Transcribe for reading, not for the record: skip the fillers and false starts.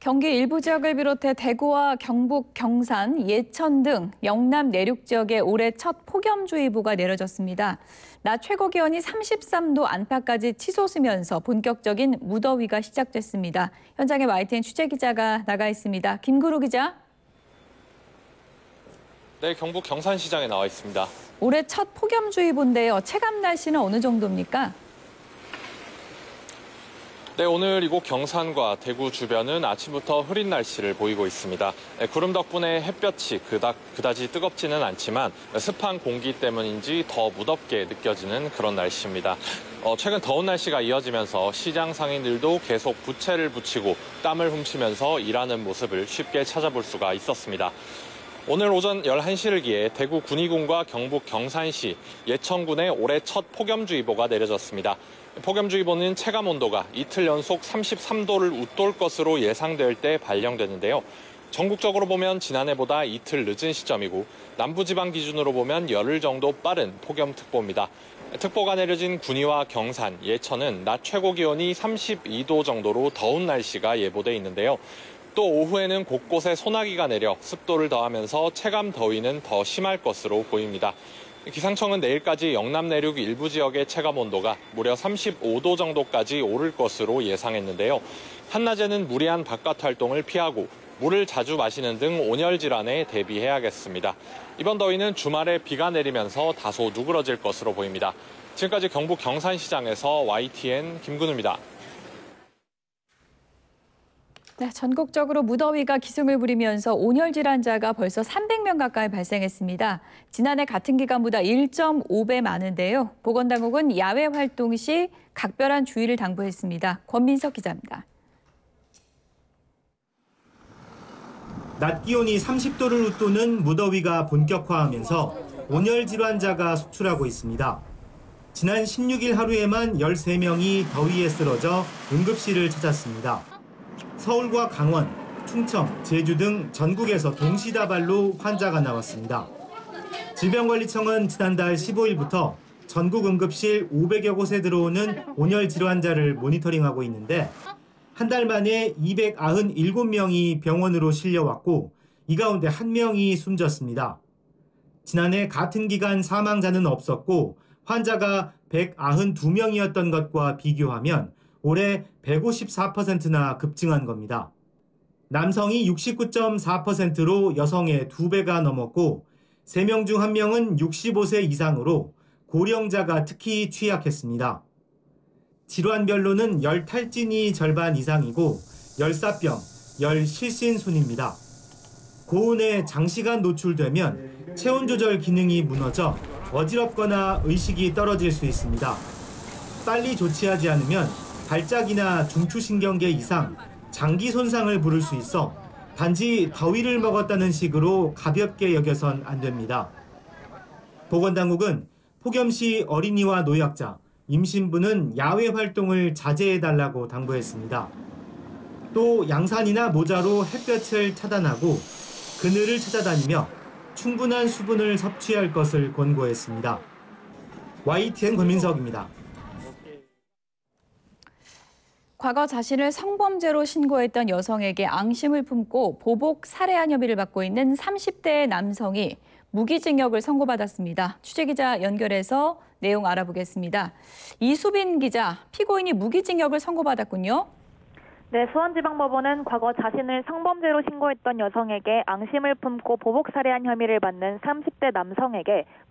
경기 일부 지역을 비롯해 대구와 경북, 경산, 예천 등 영남 내륙 지역에 올해 첫 폭염주의보가 내려졌습니다. 낮 최고 기온이 33도 안팎까지 치솟으면서 본격적인 무더위가 시작됐습니다. 현장에 YTN 취재기자가 나가 있습니다. 김구루 기자. 네, 경북 경산시장에 나와 있습니다. 올해 첫 폭염주의보인데요. 체감 날씨는 어느 정도입니까? 네, 오늘 이곳 경산과 대구 주변은 아침부터 흐린 날씨를 보이고 있습니다. 구름 덕분에 햇볕이 그다지 뜨겁지는 않지만 습한 공기 때문인지 더 무덥게 느껴지는 그런 날씨입니다. 최근 더운 날씨가 이어지면서 시장 상인들도 계속 부채를 붙이고 땀을 훔치면서 일하는 모습을 쉽게 찾아볼 수가 있었습니다. 오늘 오전 11시를 기해 대구 군위군과 경북 경산시, 예천군에 올해 첫 폭염주의보가 내려졌습니다. 폭염주의보는 체감온도가 이틀 연속 33도를 웃돌 것으로 예상될 때 발령되는데요. 전국적으로 보면 지난해보다 이틀 늦은 시점이고 남부지방 기준으로 보면 열흘 정도 빠른 폭염특보입니다. 특보가 내려진 군위와 경산, 예천은 낮 최고 기온이 32도 정도로 더운 날씨가 예보돼 있는데요. 또 오후에는 곳곳에 소나기가 내려 습도를 더하면서 체감 더위는 더 심할 것으로 보입니다. 기상청은 내일까지 영남 내륙 일부 지역의 체감 온도가 무려 35도 정도까지 오를 것으로 예상했는데요. 한낮에는 무리한 바깥 활동을 피하고 물을 자주 마시는 등 온열 질환에 대비해야겠습니다. 이번 더위는 주말에 비가 내리면서 다소 누그러질 것으로 보입니다. 지금까지 경북 경산시장에서 YTN 김근우입니다. 네, 전국적으로 무더위가 기승을 부리면서 온열 질환자가 벌써 300명 가까이 발생했습니다. 지난해 같은 기간보다 1.5배 많은데요. 보건당국은 야외 활동 시 각별한 주의를 당부했습니다. 권민석 기자입니다. 낮 기온이 30도를 웃도는 무더위가 본격화하면서 온열 질환자가 속출하고 있습니다. 지난 16일 하루에만 13명이 더위에 쓰러져 응급실을 찾았습니다. 서울과 강원, 충청, 제주 등 전국에서 동시다발로 환자가 나왔습니다. 질병관리청은 지난달 15일부터 전국 응급실 500여 곳에 들어오는 온열 질환자를 모니터링하고 있는데 한 달 만에 297명이 병원으로 실려왔고 이 가운데 1명이 숨졌습니다. 지난해 같은 기간 사망자는 없었고 환자가 192명이었던 것과 비교하면 올해 154%나 급증한 겁니다. 남성이 69.4%로 여성의 2배가 넘었고 3명 중 1명은 65세 이상으로 고령자가 특히 취약했습니다. 질환별로는 열 탈진이 절반 이상이고 열사병, 열 실신 순입니다. 고온에 장시간 노출되면 체온 조절 기능이 무너져 어지럽거나 의식이 떨어질 수 있습니다. 빨리 조치하지 않으면 발작이나 중추신경계 이상, 장기 손상을 부를 수 있어 단지 더위를 먹었다는 식으로 가볍게 여겨선 안 됩니다. 보건당국은 폭염 시 어린이와 노약자, 임신부는 야외 활동을 자제해달라고 당부했습니다. 또 양산이나 모자로 햇볕을 차단하고 그늘을 찾아다니며 충분한 수분을 섭취할 것을 권고했습니다. YTN 권민석입니다. 과거 자신을 성범죄로 신고했던 여성에게 앙심을 품고 보복 살해한 혐의를 받고 있는 30대 남성이 무기징역을 선고받았습니다. 취재기자 연결해서 내용 알아보겠습니다. 이수빈 기자, 피고인이 무기징역을 선고받았군요. 네, 수원지방법원은 과거 자신을 성범죄로 신고했던 여성에게 앙심을 품고 보복 살해한 혐의를 받는 30대 남성에게